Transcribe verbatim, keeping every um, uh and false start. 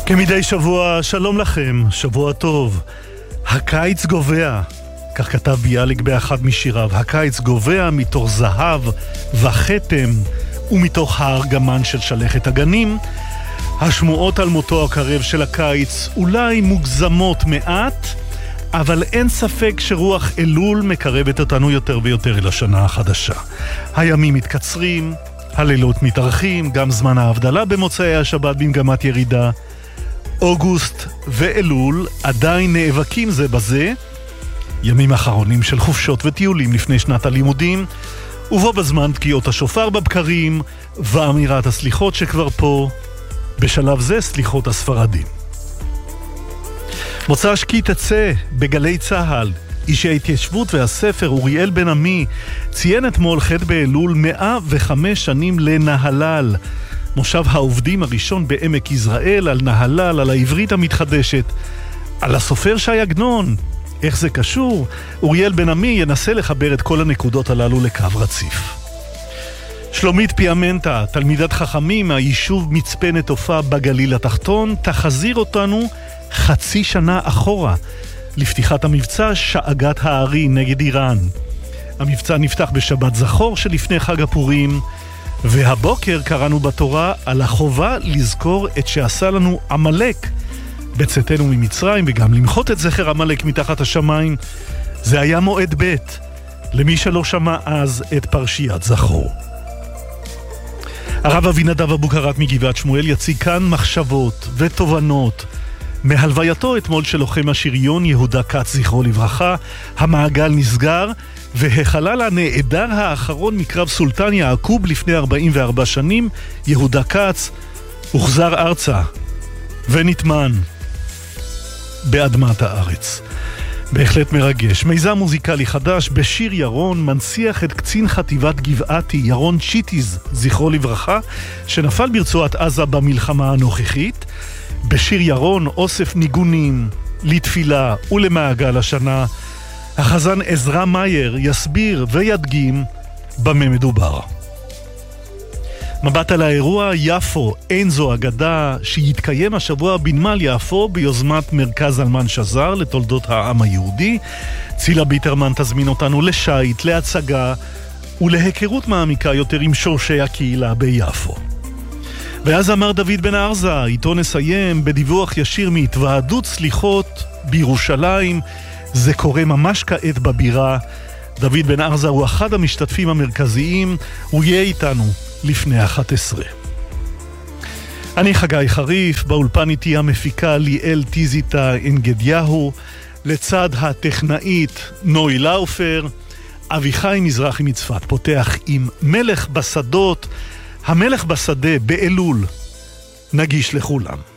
כמדי שבוע, שלום לכם, שבוע טוב. הקיץ גובע, כך כתב ביאליק באחד משיריו. הקיץ גובע מתוך זהב וחתם ומתוך הארגמן של שלכת הגנים. השמועות על מותו הקרב של הקיץ אולי מוגזמות מעט, אבל אין ספק שרוח אלול מקרבת אותנו יותר ויותר אל השנה החדשה. הימים מתקצרים, הלילות מתארכים, גם זמן ההבדלה במוצאי השבת במגמת ירידה. אוגוסט ואלול עדיין נאבקים זה בזה, ימים אחרונים של חופשות וטיולים לפני שנת הלימודים, ובו בזמן תקיעות השופר בבקרים ואמירת הסליחות שכבר פה, בשלב זה סליחות הספרדים. מוצא שकी תצא בגלי צהל, איש ההתיישבות והספר אוריאל בן עמי ציין אתמול ח' באלול מאה וחמש שנים לנהלל, מושב העובדים הראשון בעמק יזרעאל, על נהלל, על העברית המתחדשת, על הסופר שי עגנון. איך זה קשור? אוריאל בן עמי ינסה לחבר את כל הנקודות הללו לקו רציף. שלומית פיאמנטה, תלמידת חכמים מהיישוב מצפה נטופה בגליל התחתון, תחזיר אותנו חצי שנה אחורה לפתיחת המבצע שאגת הארי נגד איראן. המבצע נפתח בשבת זכור שלפני חג הפורים, והבוקר קראנו בתורה על החובה לזכור את שעשה לנו עמלק בצאתנו ממצרים, וגם למחות את זכר עמלק מתחת השמיים. זה היה מועד ב' למי שלא שמע אז את פרשיית זכור. הרב אבינדב אבוקרט מגבעת שמואל יציג כאן מחשבות ותובנות מהלווייתו אתמול של לוחם השריון יהודה כץ זכרו לברכה. המעגל נסגר, והחלל הנעדר האחרון מקרב סולטן יעקוב לפני ארבעים וארבע שנים, יהודה כץ, הוחזר ארצה ונטמן באדמת הארץ. בהחלט מרגש. מיזם מוזיקלי חדש בשיר ירון מנציח את קצין חטיבת גבעתי ירון צ'יטיז זכרו לברכה, שנפל ברצועת עזה במלחמה הנוכחית. בשיר ירון אוסף ניגונים לתפילה ולמעגל השנה. החזן עזרא מאייר יסביר וידגים במה מדובר. מבט על האירוע יפו, אין זו אגדה, שיתקיים השבוע בנמל יפו ביוזמת מרכז אלמן שזר לתולדות העם היהודי. צילה ביטרמן תזמין אותנו לשייט, להצגה ולהיכרות מעמיקה יותר עם שורשי הקהילה ביפו. ואז אמר דוד בן ארזה, איתו נסיים בדיווח ישיר מהתוועדות סליחות בירושלים. זה קורה ממש כעת בבירה. דוד בן ארזה הוא אחד המשתתפים המרכזיים, הוא יהיה איתנו לפני אחת עשרה. אני חגי חריף, באולפן איתי המפיקה ליאל טיזיטה אנגדיהו, לצד הטכנאית נוי לאופר. אביחי מזרחי מצפת פותח עם מלך בשדות. המלך בשדה באלול נגיש לכולם.